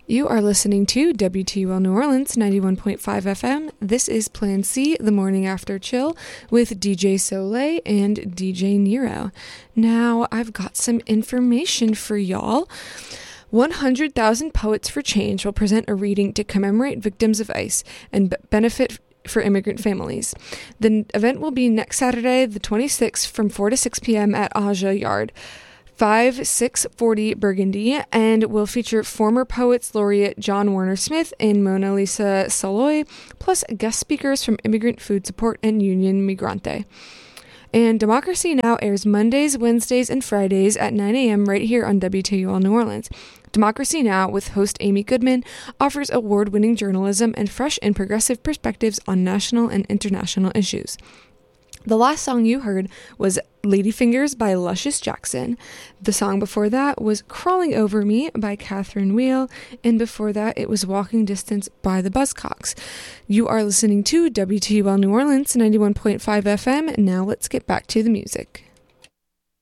You are listening to WTUL New Orleans 91.5 FM. This is Plan C, the morning after chill, with DJ Soleil and DJ Nero. Now, I've got some information for y'all. 100,000 Poets for Change will present a reading to commemorate victims of ICE and benefit for immigrant families. The event will be next Saturday, the 26th, from 4 to 6 p.m. at Aja Yard, 5640 Burgundy, and will feature former Poets Laureate John Warner Smith and Mona Lisa Saloy, plus guest speakers from Immigrant Food Support and Union Migrante. And Democracy Now! Airs Mondays, Wednesdays, and Fridays at 9 a.m. right here on WTUL New Orleans. Democracy Now! With host Amy Goodman offers award-winning journalism and fresh and progressive perspectives on national and international issues. The last song you heard was Ladyfingers by Luscious Jackson. The song before that was Crawling Over Me by Catherine Wheel, and before that it was Walking Distance by the Buzzcocks. You are listening to WTUL New Orleans 91.5 FM. Now let's get back to the music.